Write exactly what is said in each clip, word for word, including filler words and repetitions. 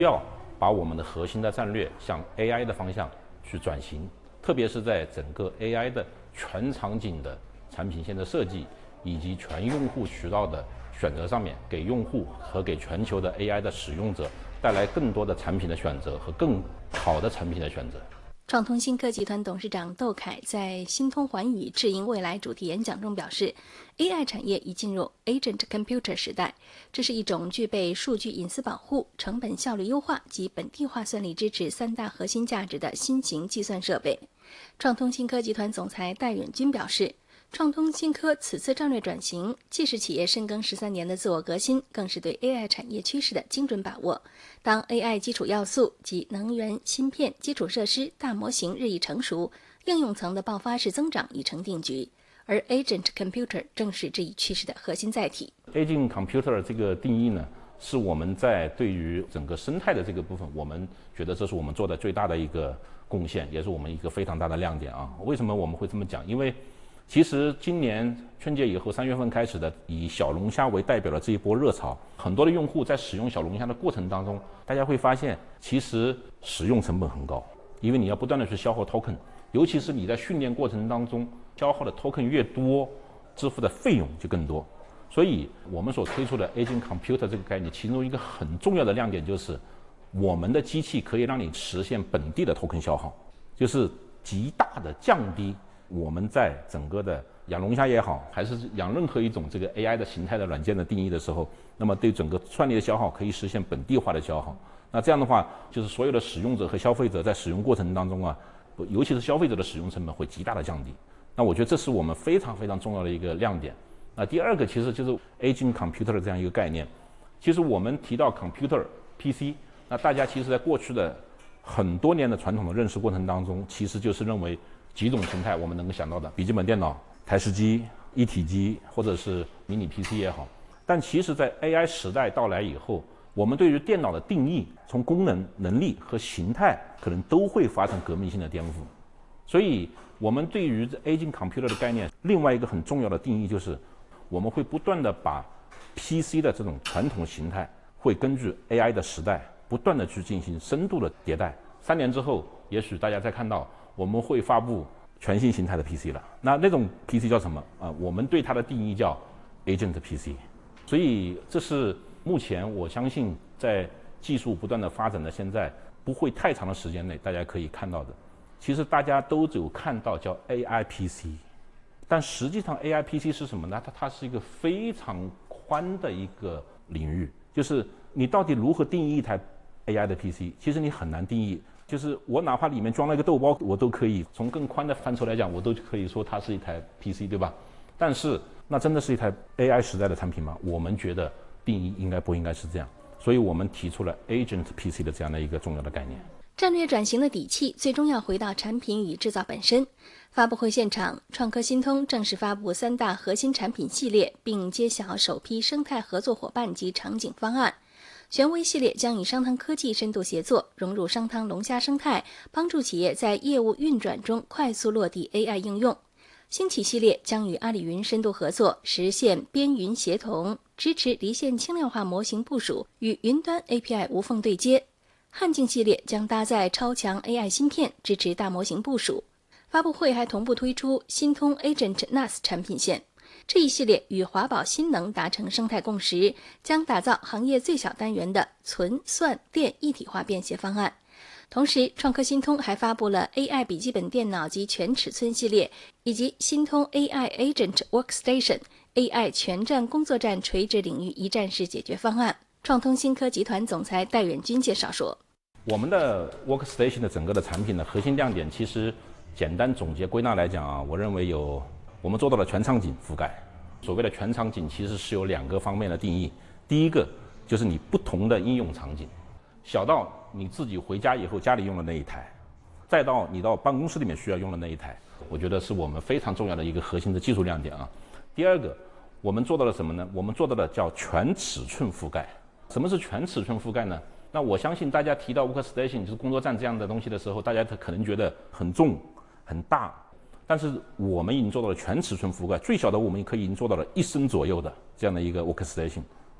要把我们的核心的战略向 A I 的方向去转型，特别是在整个 A I 的全场景的产品线的设计以及全用户渠道的选择上面，给用户和给全球的 A I 的使用者带来更多的产品的选择和更好的产品的选择。 创通新科集团董事长窦凯在新通寰宇智赢未来主题演讲中表示 ，A I 产业已进入 Agent Computer 时代，这是一种具备数据隐私保护、成本效率优化及本地化算力支持三大核心价值的新型计算设备。创通新科集团总裁戴远军表示，创通新科此次战略转型，既是企业深耕十三年的自我革新，更是对 A I 产业趋势的精准把握。当 A I 基础要素及能源、芯片、基础设施、大模型日益成熟，应用层的爆发式增长已成定局，而 Agent Computer 正是这一趋势的核心载体。 Agent Computer 这个定义呢，是我们在对于整个生态的这个部分，我们觉得这是我们做的最大的一个贡献，也是我们一个非常大的亮点啊。为什么我们会这么讲？因为其实今年春节以后三月份开始的以小龙虾为代表的这一波热潮，很多的用户在使用小龙虾的过程当中，大家会发现其实使用成本很高，因为你要不断的去消耗 token， 尤其是你在训练过程当中消耗的 token 越多，支付的费用就更多。所以我们所推出的 Agent Computer 这个概念，其中一个很重要的亮点就是我们的机器可以让你实现本地的 token 消耗，就是极大的降低我们在整个的养龙虾也好，还是养任何一种这个 A I 的形态的软件的定义的时候，那么对整个算力的消耗可以实现本地化的消耗。那这样的话，就是所有的使用者和消费者在使用过程当中啊，尤其是消费者的使用成本会极大的降低。那我觉得这是我们非常非常重要的一个亮点。那第二个其实就是 Agent Computer 的这样一个概念。其实我们提到 Computer、P C， 那大家其实在过去的很多年的传统的认识过程当中，其实就是认为几种形态我们能够想到的，笔记本电脑、台式机、一体机，或者是迷你 P C 也好。但其实在 A I 时代到来以后，我们对于电脑的定义，从功能、能力和形态，可能都会发生革命性的颠覆。所以我们对于 Agent Computer 的概念，另外一个很重要的定义就是，我们会不断的把 P C 的这种传统形态，会根据 A I 的时代，不断的去进行深度的迭代。三年之后，也许大家再看到我们会发布全新形态的 P C 了。那那种 P C 叫什么啊、呃？我们对它的定义叫 Agent P C。所以这是目前我相信在技术不断的发展的现在，不会太长的时间内大家可以看到的。其实大家都只有看到叫 A I P C， 但实际上 A I P C 是什么呢？它它是一个非常宽的一个领域，就是你到底如何定义一台 A I 的 P C， 其实你很难定义。就是我哪怕里面装了一个豆包，我都可以从更宽的范畴来讲，我都可以说它是一台 P C， 对吧？但是那真的是一台 A I 时代的产品吗？我们觉得定义应该不应该是这样，所以我们提出了 Agent P C 的这样的一个重要的概念。 战略转型的底气最终要回到产品与制造本身。发布会现场，创科新通正式发布三大核心产品系列，并揭晓首批生态合作伙伴及场景方案。玄威系列将与商汤科技深度协作，融入商汤龙虾生态，帮助企业在业务运转中快速落地 A I 应用。兴起系列将与阿里云深度合作，实现边云协同，支持离线轻量化模型部署与云端 A P I 无缝对接。汉境系列将搭载超强 A I 芯片，支持大模型部署。发布会还同步推出新通 Agent N A S 产品线，这一系列与华宝新能达成生态共识，将打造行业最小单元的存算电一体化便携方案。同时，创科新通还发布了 A I 笔记本电脑及全尺寸系列，以及新通 A I Agent Workstation、A I 全站工作站垂直领域一站式解决方案。创通新科集团总裁戴远军介绍说， 我们的 Workstation 的整个的产品的核心亮点，其实简单总结归纳来讲啊，我认为有我们做到了全场景覆盖。所谓的全场景其实是有两个方面的定义，第一个就是你不同的应用场景，小到你自己回家以后家里用的那一台，再到你到办公室里面需要用的那一台，我觉得是我们非常重要的一个核心的技术亮点啊。第二个，我们做到了什么呢？我们做到了叫全尺寸覆盖。什么是全尺寸覆盖呢？那我相信大家提到 Workstation 就是工作站这样的东西的时候，大家可能觉得很重很大，但是我们已经做到了全尺寸覆盖，最小的我们可以已经做到了一升左右的这样的一个 Workstation。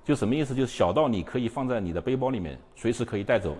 就什么意思？就是小到你可以放在你的背包里面，随时可以带走，